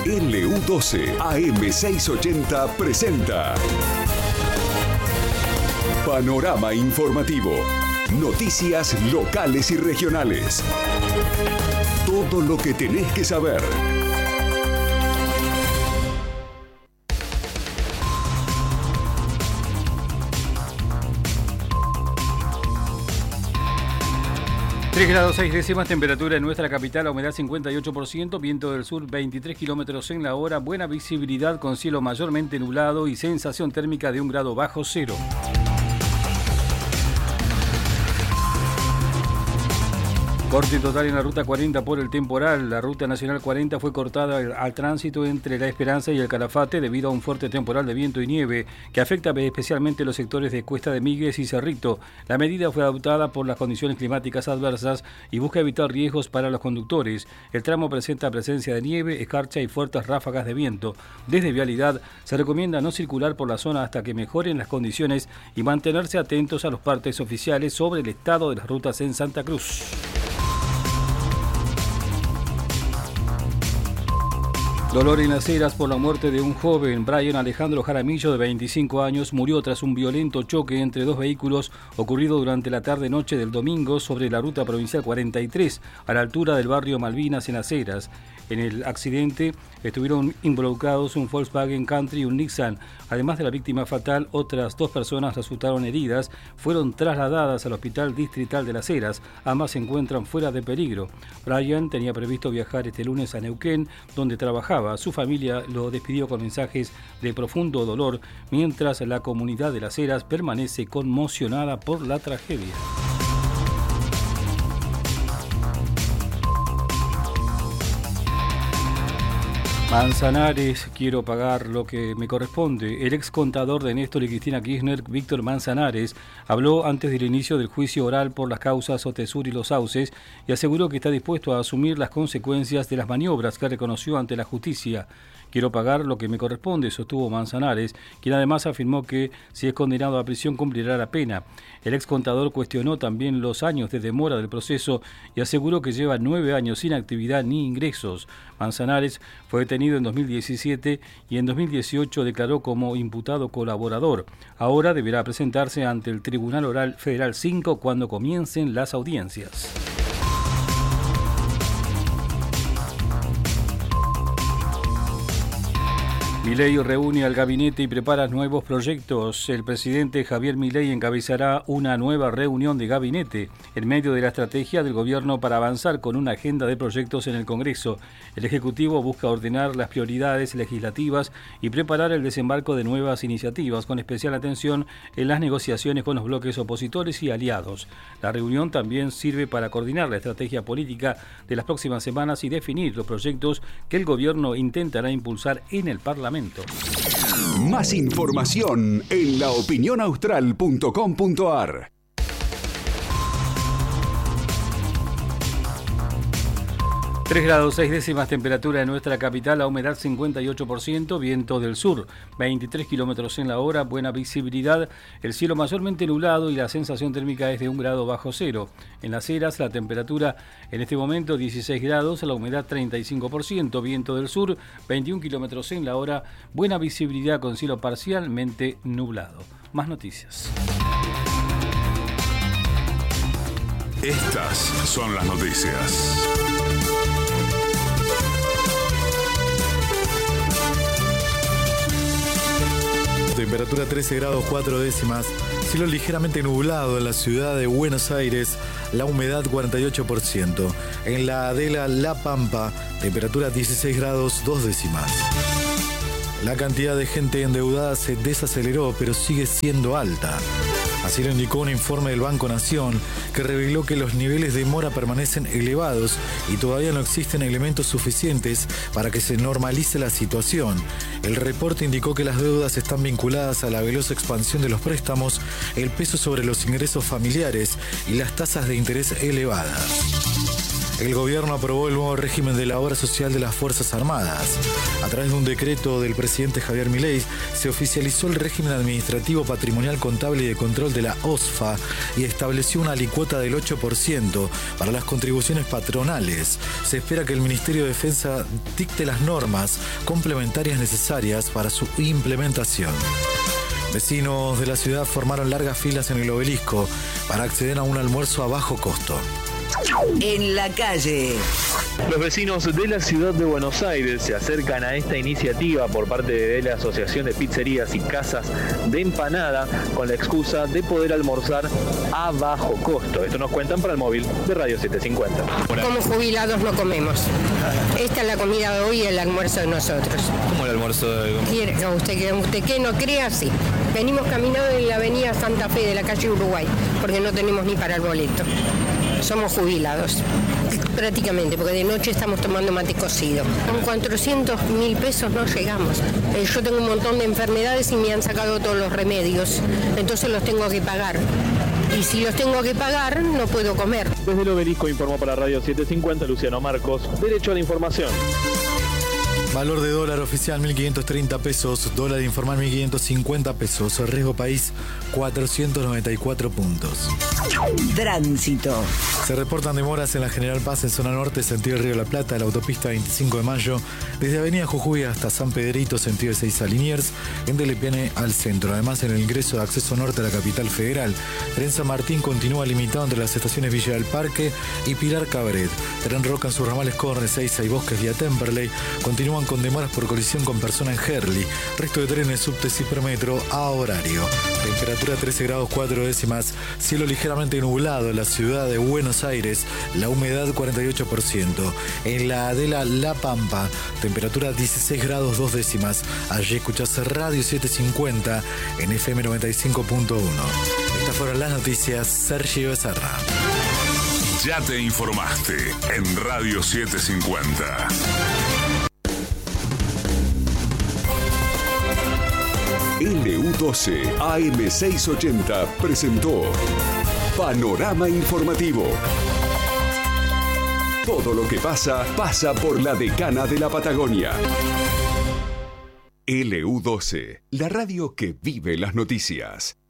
LU12 AM680 presenta Panorama Informativo. Noticias locales y regionales. Todo lo que tenés que saber. Tres grados 6 décimas, temperatura en nuestra capital, humedad 58%, viento del sur 23 kilómetros en la hora, buena visibilidad con cielo mayormente nublado y sensación térmica de 1 grado bajo cero. Corte total en la ruta 40 por el temporal. La ruta nacional 40 fue cortada al tránsito entre La Esperanza y el Calafate debido a un fuerte temporal de viento y nieve que afecta especialmente los sectores de Cuesta de Migues y Cerrito. La medida fue adoptada por las condiciones climáticas adversas y busca evitar riesgos para los conductores. El tramo presenta presencia de nieve, escarcha y fuertes ráfagas de viento. Desde Vialidad se recomienda no circular por la zona hasta que mejoren las condiciones y mantenerse atentos a los partes oficiales sobre el estado de las rutas en Santa Cruz. Dolor en Las Heras por la muerte de un joven. Brian Alejandro Jaramillo, de 25 años, murió tras un violento choque entre dos vehículos ocurrido durante la tarde-noche del domingo sobre la ruta provincial 43, a la altura del barrio Malvinas en Las Heras. En el accidente estuvieron involucrados un Volkswagen Country y un Nissan. Además de la víctima fatal, otras dos personas resultaron heridas, fueron trasladadas al Hospital Distrital de Las Heras. Ambas se encuentran fuera de peligro. Brian tenía previsto viajar este lunes a Neuquén, donde trabajaba. Su familia lo despidió con mensajes de profundo dolor, mientras la comunidad de Las Heras permanece conmocionada por la tragedia. Manzanares, quiero pagar lo que me corresponde. El ex contador de Néstor y Cristina Kirchner, Víctor Manzanares, habló antes del inicio del juicio oral por las causas Otesur y Los Sauces y aseguró que está dispuesto a asumir las consecuencias de las maniobras que reconoció ante la justicia. Quiero pagar lo que me corresponde, sostuvo Manzanares, quien además afirmó que si es condenado a prisión cumplirá la pena. El ex contador cuestionó también los años de demora del proceso y aseguró que lleva 9 años sin actividad ni ingresos. Manzanares fue detenido en 2017 y en 2018 declaró como imputado colaborador. Ahora deberá presentarse ante el Tribunal Oral Federal 5 cuando comiencen las audiencias. Milei reúne al gabinete y prepara nuevos proyectos. El presidente Javier Milei encabezará una nueva reunión de gabinete en medio de la estrategia del gobierno para avanzar con una agenda de proyectos en el Congreso. El Ejecutivo busca ordenar las prioridades legislativas y preparar el desembarco de nuevas iniciativas, con especial atención en las negociaciones con los bloques opositores y aliados. La reunión también sirve para coordinar la estrategia política de las próximas semanas y definir los proyectos que el gobierno intentará impulsar en el Parlamento. Más información en laopinionaustral.com.ar. 3 grados 6 décimas, temperatura en nuestra capital, la humedad 58%, viento del sur 23 kilómetros en la hora, buena visibilidad, el cielo mayormente nublado y la sensación térmica es de 1 grado bajo cero. En Las Heras la temperatura en este momento 16 grados, la humedad 35%, viento del sur 21 kilómetros en la hora, buena visibilidad con cielo parcialmente nublado. Más noticias. Estas son las noticias. Temperatura 13 grados 4 décimas, cielo ligeramente nublado en la ciudad de Buenos Aires, la humedad 48%. En la Adela La Pampa, temperatura 16 grados 2 décimas. La cantidad de gente endeudada se desaceleró, pero sigue siendo alta. Así lo indicó un informe del Banco Nación que reveló que los niveles de mora permanecen elevados y todavía no existen elementos suficientes para que se normalice la situación. El reporte indicó que las deudas están vinculadas a la veloz expansión de los préstamos, el peso sobre los ingresos familiares y las tasas de interés elevadas. El gobierno aprobó el nuevo régimen de la obra social de las Fuerzas Armadas. A través de un decreto del presidente Javier Milei, se oficializó el régimen administrativo, patrimonial, contable y de control de la OSFA y estableció una alicuota del 8% para las contribuciones patronales. Se espera que el Ministerio de Defensa dicte las normas complementarias necesarias para su implementación. Vecinos de la ciudad formaron largas filas en el Obelisco para acceder a un almuerzo a bajo costo. En la calle. Los vecinos de la ciudad de Buenos Aires se acercan a esta iniciativa por parte de la Asociación de Pizzerías y Casas de Empanada con la excusa de poder almorzar a bajo costo. Esto nos cuentan para el móvil de Radio 750. Como jubilados no comemos. Esta es la comida de hoy y el almuerzo de nosotros. ¿Cómo el almuerzo de hoy? Usted que no crea, sí. Venimos caminando en la avenida Santa Fe de la calle Uruguay porque no tenemos ni para el boleto. Somos jubilados, prácticamente, porque de noche estamos tomando mate cocido. Con 400.000 pesos no llegamos. Yo tengo un montón de enfermedades y me han sacado todos los remedios, entonces los tengo que pagar. Y si los tengo que pagar, no puedo comer. Desde el Obelisco informó para Radio 750 Luciano Marcos, Derecho a la Información. Valor de dólar oficial 1.530 pesos, dólar informal 1.550 pesos, riesgo país 494 puntos. Tránsito. Se reportan demoras en la General Paz en zona norte, sentido Río de la Plata, la autopista 25 de Mayo, desde Avenida Jujuy hasta San Pedrito, sentido de Seiza Liniers, en Delepiane al centro. Además, en el ingreso de acceso norte a la capital federal, Tren San Martín continúa limitado entre las estaciones Villa del Parque y Pilar Cabret. Tren Roca en sus ramales Corre, Seiza y Bosques vía Temperley continúan con demoras por colisión con persona en Herli. Resto de trenes subte Cipermetro a horario. Temperatura 13 grados 4 décimas. Cielo ligeramente nublado en la ciudad de Buenos Aires. La humedad 48%. En la Adela La Pampa, temperatura 16 grados 2 décimas. Allí escuchás Radio 750 en FM 95.1. Estas fueron las noticias. Sergio Becerra. Ya te informaste en Radio 750. LU12 AM680 presentó Panorama Informativo. Todo lo que pasa, pasa por la decana de la Patagonia. LU12, la radio que vive las noticias.